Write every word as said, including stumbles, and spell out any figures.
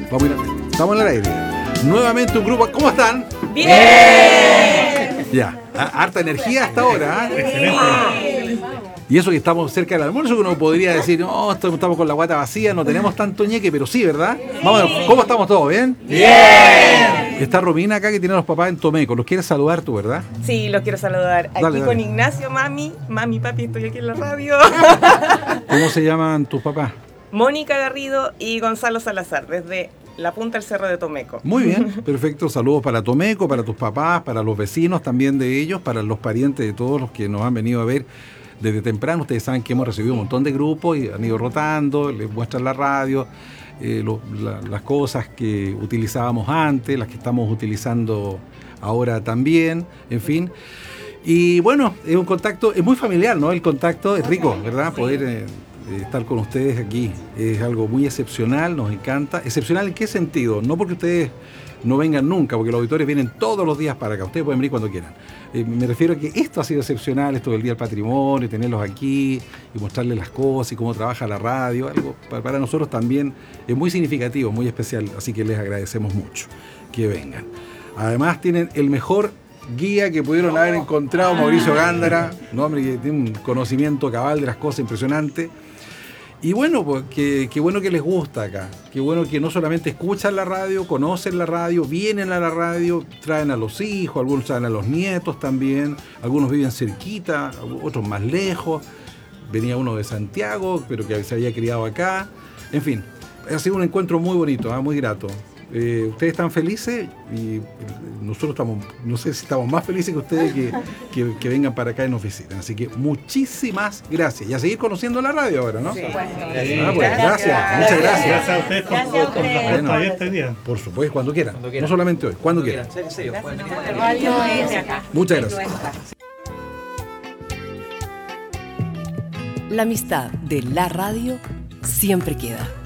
Vamos a ir a... Estamos en el aire. Nuevamente un grupo. ¿Cómo están? ¡Bien! Ya, harta energía hasta ahora. ¿eh? Excelente. Y eso que estamos cerca del almuerzo, que uno podría decir, no, estamos con la guata vacía, no tenemos tanto ñeque, pero sí, ¿verdad? Vamos a ver, ¿cómo estamos todos? ¿Bien? ¡Bien! Está Romina acá, que tiene a los papás en Tomeco. ¿Los quieres saludar tú, verdad? Sí, los quiero saludar. Aquí Dale, con dale. Ignacio, mami. Mami, papi, estoy aquí en la radio. ¿Cómo se llaman tus papás? Mónica Garrido y Gonzalo Salazar, desde la punta del cerro de Tomeco. Muy bien, perfecto. Saludos para Tomeco, para tus papás, para los vecinos también de ellos, para los parientes de todos los que nos han venido a ver desde temprano. Ustedes saben que hemos recibido un montón de grupos y han ido rotando, les muestran la radio, eh, lo, la, las cosas que utilizábamos antes, las que estamos utilizando ahora también, en fin. Y bueno, es un contacto, es muy familiar, ¿no? El contacto es rico, ¿verdad? Poder eh, estar con ustedes aquí es algo muy excepcional, nos encanta. ¿Excepcional en qué sentido? No porque ustedes no vengan nunca, porque los auditores vienen todos los días para acá. Ustedes pueden venir cuando quieran. Eh, me refiero a que esto ha sido excepcional, esto del Día del Patrimonio, tenerlos aquí y mostrarles las cosas y cómo trabaja la radio. Algo para, para nosotros también es muy significativo, muy especial, así que les agradecemos mucho que vengan. Además tienen el mejor guía que pudieron haber encontrado, Mauricio Gándara, un hombre que tiene un conocimiento cabal de las cosas impresionante. Y bueno, pues qué que bueno que les gusta acá, qué bueno que no solamente escuchan la radio, conocen la radio, vienen a la radio, traen a los hijos, algunos traen a los nietos también, algunos viven cerquita, otros más lejos, venía uno de Santiago, pero que se había criado acá, en fin, ha sido un encuentro muy bonito, ¿eh? Muy grato. Eh, ustedes están felices y nosotros estamos, no sé si estamos más felices que ustedes que, que, que vengan para acá y nos visiten. Así que muchísimas gracias. Y a seguir conociendo la radio ahora, ¿no? Sí. Ah, pues, gracias, muchas gracias. Gracias a ustedes por, por, por la puerta abierta hoy día. Por supuesto, cuando quieran. Cuando quieran. No solamente hoy, cuando quieran. En serio, pueden venir cuando Radio es de acá. Muchas gracias. La amistad de la radio siempre queda.